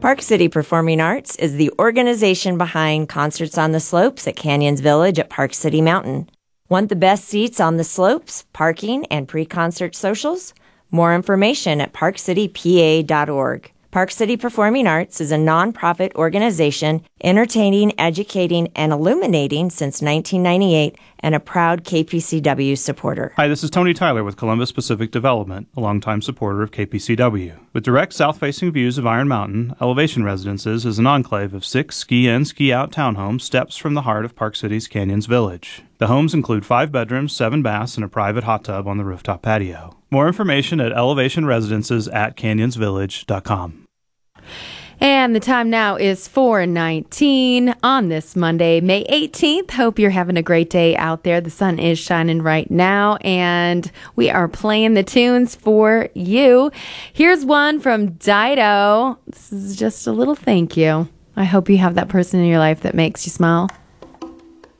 Park City Performing Arts is the organization behind Concerts on the Slopes at Canyons Village at Park City Mountain. Want the best seats on the slopes, parking, and pre-concert socials? More information at parkcitypa.org. Park City Performing Arts is a nonprofit organization entertaining, educating, and illuminating since 1998 and a proud KPCW supporter. Hi, this is Tony Tyler with Columbus Pacific Development, a longtime supporter of KPCW. With direct south-facing views of Iron Mountain, Elevation Residences is an enclave of 6 ski-in, ski-out townhomes steps from the heart of Park City's Canyons Village. The homes include 5 bedrooms, 7 baths, and a private hot tub on the rooftop patio. More information at elevationresidences@canyonsvillage.com. And the time now is 4:19 on this Monday, May 18th. Hope you're having a great day out there. The sun is shining right now, and we are playing the tunes for you. Here's one from Dido. This is just a little thank you. I hope you have that person in your life that makes you smile.